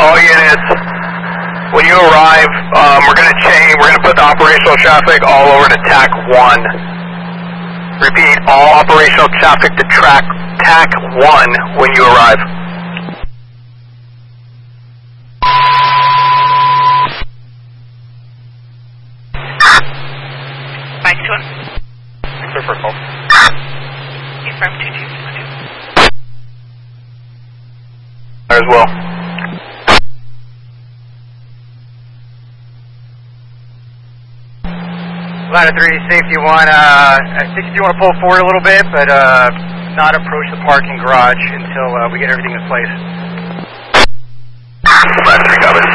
All units, when you arrive, we're going to change. We're going to put the operational traffic all over to TAC 1. Repeat, all operational traffic to TAC 1 when you arrive. Mike 2. Clear for call. Confirm 22. As well. Ladder 3, safety 1, I think you want to pull forward a little bit, but not approach the parking garage until we get everything in place. Ladder 3 covered.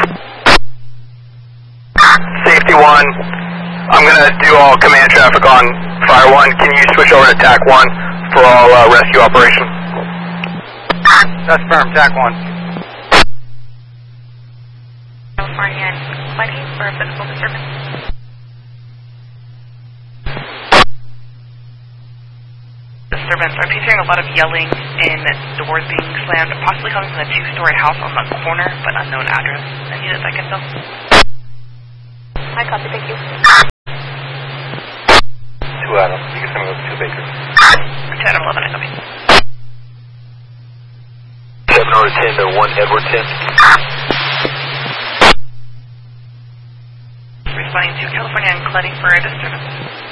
Safety 1, I'm going to do all command traffic on Fire 1. Can you switch over to TAC 1 for all rescue operations? That's firm, TAC 1. California plenty for physical disturbance. I'm hearing a lot of yelling and doors being slammed, possibly coming from a two-story house on the corner, but unknown address. Any units I can tell? I copy, thank you. 2 Adam, you can send me those 2 Baker. 2 Adam 11, I copy. 7 over 10 to 1 Edward 10. Responding to California and Cletty for a disturbance.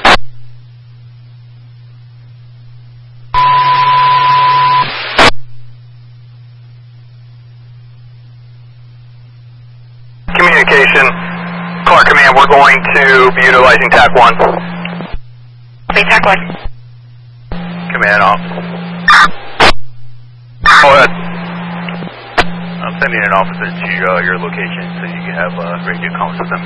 Communication, Clark Command, we're going to be utilizing TAC 1. Okay, TAC 1. Command off. Go ahead. I'm sending an officer to your location so you can have radio comms with them.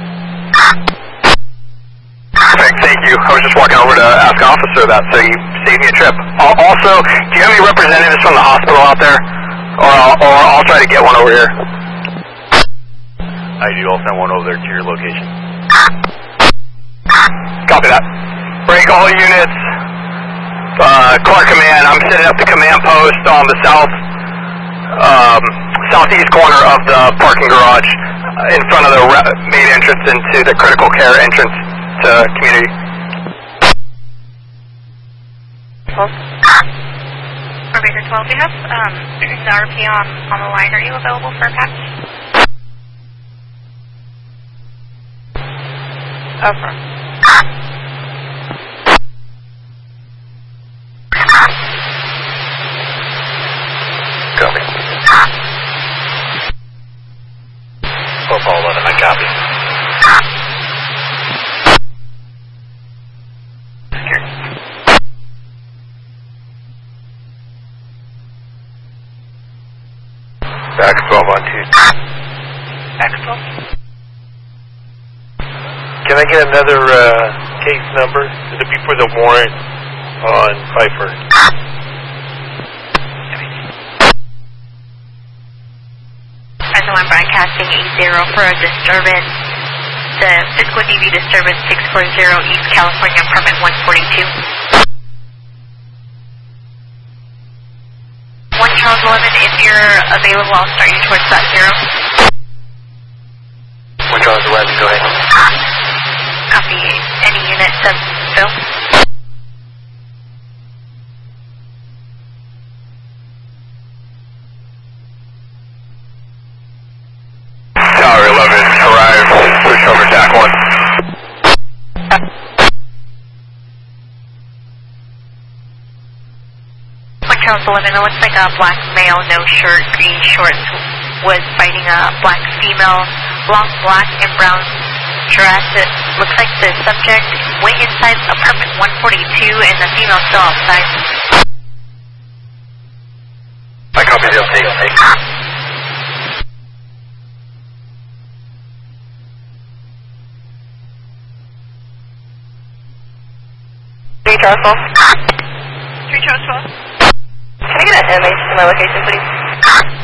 Perfect, thank you. I was just walking over to ask an officer that, so you saved me a trip. Also, do you have any representatives from the hospital out there? Or I'll try to get one over here. I do. I'll send one over there to your location. Copy that. Break all units. Clark Command, I'm setting up the command post on the southeast corner of the parking garage in front of the main entrance into the critical care entrance to community. 12. Baker 12, we have the RP on the line. Are you available for a patch? Over. Copy. Profile 11, I copy. Back 12 on 2. Back 12. Can I get another case number? It'll be for the warrant on Pfeiffer. I'm broadcasting 80 for a disturbance. The physical DV disturbance 640 East California, apartment 142. 1 Charles 11, if you're available, I'll start you towards that 0. 1 Charles 11, go ahead. Copy. Any units of Phil? Tower 11, arrive. Switch over TAC 1. Charles 11, it looks like a black male, no shirt, green shorts, was fighting a black female, long black and brown dress. It looks like the subject went inside apartment 142 and the female still outside. I copy, they'll take. Charles 12. 3 Charles 12. Can I get an MH to my location, please?